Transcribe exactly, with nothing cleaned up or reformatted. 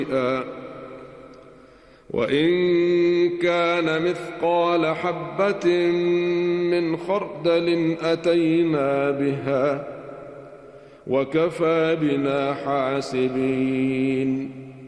وإن كان مثقال حبة من خردل أتينا بها وكفى بنا حاسبين